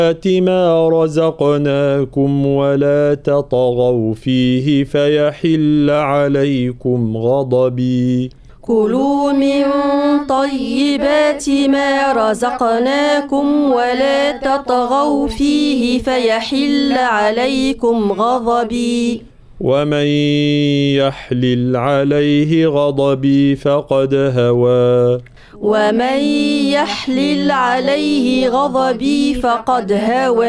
ما رزقناكم ولا تطغوا فيه فيحل عليكم غضبي. كلوا من طيبات ما رزقناكم ولا تطغوا فيه فيحل عليكم غضبي. ومن يحلل عليه غضبي فقد هوى. ومن يحلل عليه غضبي فقد هوى.